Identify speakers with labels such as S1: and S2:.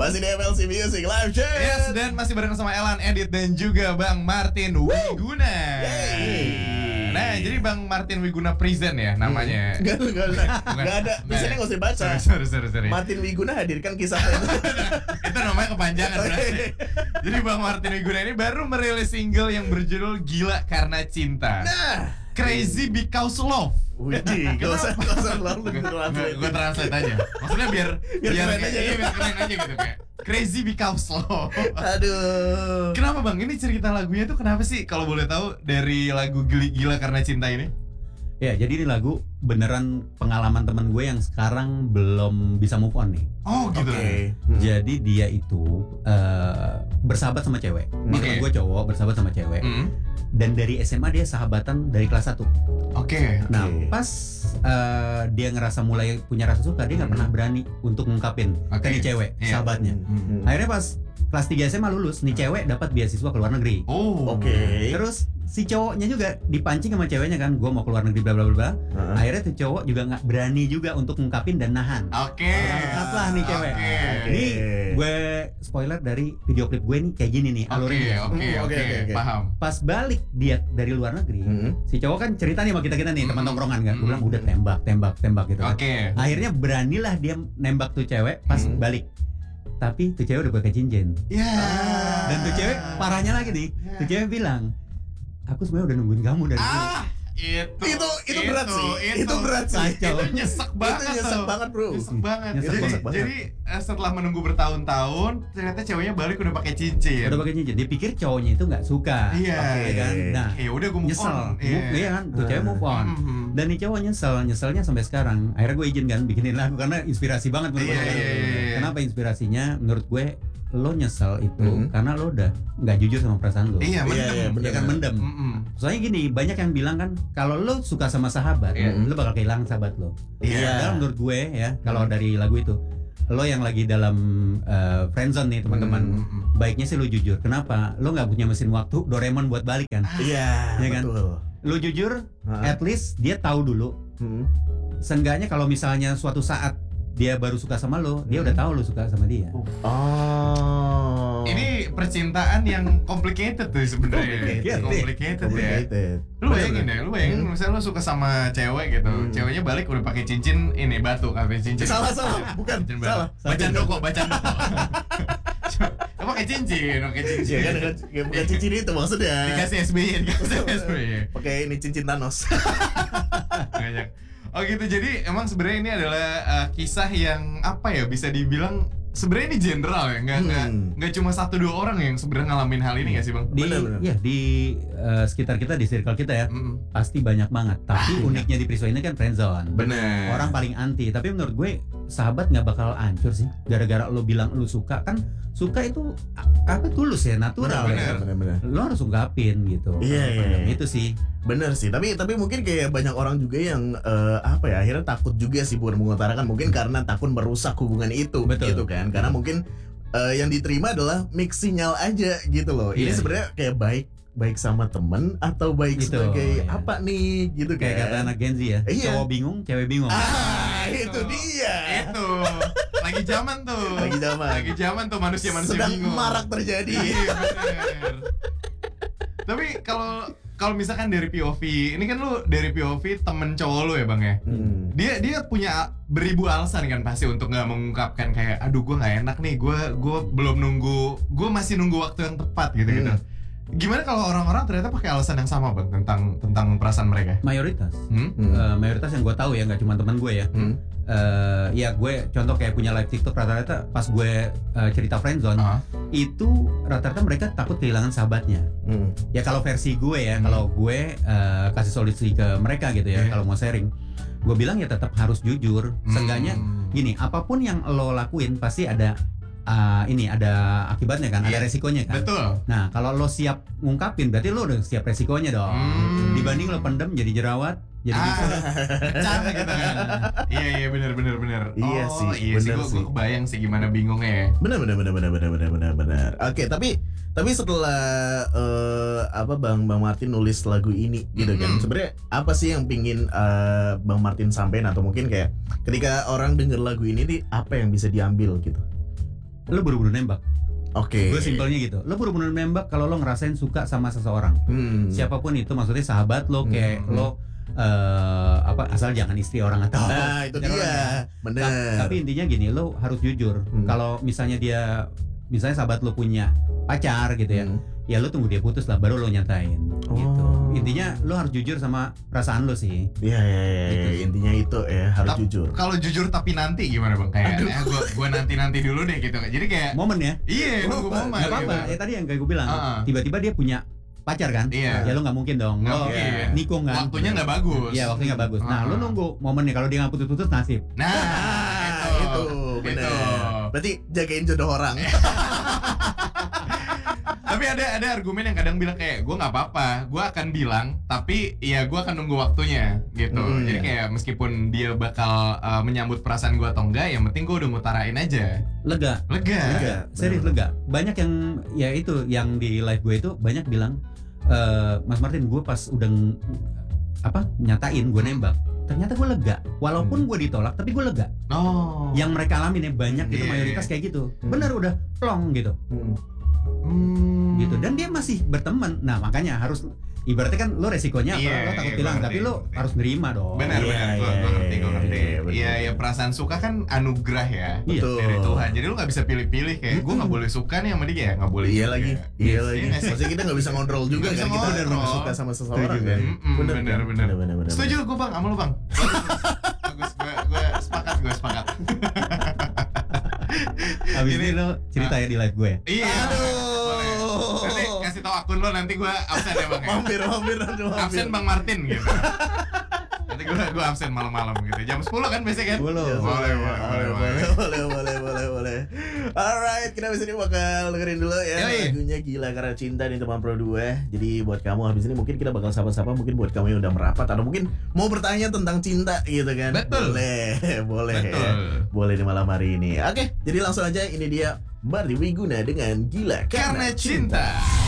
S1: Masih di MLC Music Live Chat.
S2: Yes, dan masih bareng sama Elan, Edit, dan juga Bang Martin Wiguna. Nah, jadi Bang Martin Wiguna Present ya namanya.
S1: Gak ada. Misalnya gak usah dibaca.
S2: Sorry.
S1: Martin Wiguna hadirkan kisah itu.
S2: Itu namanya kepanjangan berarti. Jadi Bang Martin Wiguna ini baru merilis single yang berjudul Gila Karena Cinta.
S1: Nah,
S2: Crazy Because Love.
S1: Widih, gak usah lalu
S2: Gue translate aja. Maksudnya biar
S1: keren aja.
S2: iya, biar keren aja gitu kayak Crazy Because Love.
S1: Aduh.
S2: Kenapa Bang? Ini cerita lagunya tuh kenapa sih kalau boleh tahu dari lagu Gila Karena Cinta ini?
S3: Ya, jadi ini lagu beneran pengalaman teman gue yang sekarang belum bisa move on nih.
S2: Oh gitu.
S1: Oke.
S3: Jadi dia itu bersahabat sama cewek. Ini
S2: Oke.
S3: teman gue cowok bersahabat sama cewek. Dan dari SMA dia sahabatan dari kelas 1.
S2: Oke.
S3: Nah, pas dia ngerasa mulai punya rasa suka, dia nggak pernah berani untuk ngungkapin ke nih cewek,
S2: Iya.
S3: sahabatnya. Akhirnya pas kelas 3 SMA lulus, nih cewek dapat beasiswa ke luar negeri.
S2: Oh.
S1: Oke.
S3: Terus si cowoknya juga dipancing sama ceweknya kan, gue mau ke luar negeri bla bla bla. Akhirnya tuh cowok juga nggak berani juga untuk ngungkapin dan nahan.
S2: Oke.
S3: Berangkat lah nih cewek.
S2: Oke.
S3: Ini gue spoiler dari video klip gue nih kayak gini nih alurnya.
S2: Oke. Paham.
S3: Pas balik dia dari luar negeri, si cowok kan cerita nih sama kita nih teman tongkrongan kan. Gue bilang udah tembak gitu kan.
S2: Oke.
S3: Akhirnya beranilah dia nembak tuh cewek pas balik. Tapi tuh cewek udah pakai cincin.
S2: Ya.
S3: Dan tuh cewek parahnya lagi nih. Tuh cewek bilang, aku sebenarnya udah nungguin kamu dari dulu.
S1: Itu berat sih. Itu berat sih.
S2: Itu nyesek banget.
S1: Itu nyesek banget, Bro.
S2: Nyesek banget.
S3: Nyesek
S1: banget.
S2: Jadi setelah menunggu bertahun-tahun, ternyata ceweknya balik udah pakai cincin.
S3: Udah pakai cincin. Dia pikir cowoknya itu nggak suka.
S2: Iya.
S3: Ya kan? Nah,
S2: Ya udah gue move
S3: nyesel.
S2: on.
S3: Iya kan? Tuh cewek move on. Dan nih cowok nyeselnya sampai sekarang. Akhirnya gue izin kan bikinin lagu karena inspirasi banget menurut gue.
S2: Iya.
S3: Kenapa inspirasinya? Menurut gue lo nyesel itu karena lo udah nggak jujur sama perasaan lo.
S2: Iya,
S3: Dia kan mendem. Soalnya gini, banyak yang bilang kan kalau lo suka sama sahabat, lo bakal kehilangan sahabat lo.
S2: Iya.
S3: Padahal menurut gue ya, kalau dari lagu itu, lo yang lagi dalam friendzone nih teman-teman, baiknya sih lo jujur. Kenapa? Lo nggak punya mesin waktu Doraemon buat balik kan?
S1: Iya,
S3: Iya kan?
S1: betul.
S3: Lo jujur, at least dia tahu dulu. Seenggaknya kalau misalnya suatu saat dia baru suka sama lo, dia udah tahu lo suka sama dia.
S1: Oh.
S2: Ini percintaan yang complicated tuh sebenarnya. Complicated ya. Lu bayangin misalnya lu suka sama cewek gitu, ceweknya balik udah pakai cincin ini batu, pakai cincin.
S1: Salah, bukan.
S2: Cincin
S1: Salah.
S2: Bacaan doko. Pakai cincin.
S1: Ya kan bukan cincin itu maksudnya.
S2: Dikasih SBY.
S1: Pakai ini cincin Thanos.
S2: Banyak. Oh gitu, jadi emang sebenarnya ini adalah kisah yang apa ya, bisa dibilang sebenarnya ini general ya, nggak cuma 1-2 orang yang sebenarnya ngalamin hal ini nggak sih Bang?
S3: Di sekitar kita, di circle kita ya, pasti banyak banget. Tapi uniknya di Priswa ini kan friendzone.
S2: Bener.
S3: Orang paling anti. Tapi menurut gue sahabat nggak bakal hancur sih gara-gara lo bilang lo suka. Kan suka itu apa, tulus ya, natural.
S1: Bener.
S3: Lo harus ungkapin gitu.
S1: Iya.
S3: Itu sih.
S1: Bener sih, tapi mungkin kayak banyak orang juga yang akhirnya takut juga sih bukan mengutarakan, mungkin karena takut merusak hubungan itu.
S3: Betul.
S1: Gitu kan, karena mungkin yang diterima adalah mix sinyal aja gitu loh. Ini sebenarnya kayak baik sama temen atau baik
S3: gitu,
S1: sebagai apa nih gitu kan.
S3: Kayak kata anak Gen Z ya, cowok bingung, cewek bingung.
S1: Itu dia.
S2: Itu lagi zaman tuh. Lagi zaman tuh manusia
S1: Sedang
S2: bingung.
S1: marak terjadi.
S2: Iya bener. Tapi kalau misalkan dari POV, ini kan lu dari POV temen cowok lu ya Bang ya. Dia punya beribu alasan kan pasti untuk nggak mengungkapkan kayak, aduh gue nggak enak nih, gue belum nunggu, gue masih nunggu waktu yang tepat gitu. Gimana kalau orang-orang ternyata pakai alasan yang sama Bang tentang perasaan mereka?
S3: Mayoritas yang gue tahu ya, nggak cuma teman gue ya. Ya gue contoh kayak punya live TikTok, rata-rata pas gue cerita friendzone itu rata-rata mereka takut kehilangan sahabatnya. Ya kalau versi gue ya, kalau gue kasih solusi ke mereka gitu ya, kalau mau sharing, gue bilang ya tetap harus jujur. Seenggaknya gini, apapun yang lo lakuin pasti ada ada akibatnya kan, ada resikonya kan.
S2: Betul.
S3: Nah kalau lo siap ngungkapin berarti lo udah siap resikonya dong. Dibanding lo pendem jadi jerawat, jadi
S2: pecah gitu kan. Iya benar.
S1: Iya sih,
S2: gue kebayang sih gimana bingungnya ya.
S1: Benar. Oke, tapi setelah Bang Martin nulis lagu ini gitu kan, sebenarnya apa sih yang pingin Bang Martin sampein, atau mungkin kayak ketika orang denger lagu ini nih apa yang bisa diambil gitu?
S3: lo buru-buru nembak.
S1: Oke.
S3: Gue simpelnya gitu. Lo buru-buru nembak kalau lo ngerasain suka sama seseorang. Siapapun itu, maksudnya sahabat lo kayak lo asal jangan istri orang atau
S1: itu dia. Bener.
S3: Tapi intinya gini, lo harus jujur. Kalau misalnya sahabat lo punya pacar gitu ya, ya lo tunggu dia putus lah baru lo nyatain gitu. Intinya lo harus jujur sama perasaan lo sih.
S1: Iya, gitu. Intinya itu ya, harus jujur.
S2: Kalau jujur tapi nanti gimana bang? Kayak gue nanti dulu deh gitu. Jadi kayak
S3: momen ya.
S2: Iya, nunggu momen.
S3: Gak apa-apa.
S2: Gitu.
S3: Ya tadi yang kayak gue bilang, tiba-tiba dia punya pacar kan?
S2: Iya.
S3: Ya lo nggak mungkin dong. Lo nikung kan?
S2: Waktunya nggak bagus.
S3: Iya, waktunya nggak bagus. Nah, lo nunggu momennya. Kalau dia nggak putus-putus nasib.
S2: Nah,
S1: itu bener. Berarti jagain jodoh orang.
S2: Tapi ada argumen yang kadang bilang kayak gue nggak apa-apa, gue akan bilang, tapi ya gue akan nunggu waktunya gitu. Jadi kayak meskipun dia bakal menyambut perasaan gue atau enggak, yang penting gue udah mutarain aja.
S3: Lega. Serius lega. Banyak yang ya itu yang di live gue itu banyak bilang, Mas Martin, gue pas udah nyatain gue nembak, ternyata gue lega. Walaupun gue ditolak, tapi gue lega. Yang mereka alamin ya banyak gitu, mayoritas kayak gitu. Bener udah plong gitu. Gitu, dan dia masih berteman. Nah makanya harus, ibaratnya kan lo resikonya lo takut hilang, tapi lo harus nerima dong.
S2: Benar, gue ngerti. Iya, perasaan suka kan anugerah ya.
S1: Betul.
S2: Dari Tuhan. Jadi lo nggak bisa pilih-pilih kayak gue nggak boleh suka nih sama dia, ya nggak boleh.
S1: Iya lagi. Maksudnya kita nggak bisa ngontrol juga kan, kita udah suka sama seseorang kan. Bener.
S2: Setuju gue bang, sama lo bang. Bagus, gue sepakat.
S3: Abis ini lo cerita ya di live gue.
S2: Iya. Nanti kasih tau akun lo, nanti gue absen ya bang.
S1: Mampir.
S2: Absen Bang Martin gitu. Nanti gue absen malam-malam gitu. Jam 10 kan biasanya kan?
S3: 10.
S1: Boleh. Alright, kita abis ini bakal dengerin dulu ya lagunya Gila Karena Cinta di Teman Pro 2. Jadi buat kamu abis ini mungkin kita bakal sapa-sapa, mungkin buat kamu yang udah merapat atau mungkin mau bertanya tentang cinta gitu kan.
S2: Betul.
S1: Boleh. Ya. Boleh di malam hari ini. Oke, jadi langsung aja, ini dia Mardi Wiguna dengan Gila
S2: Karena Cinta.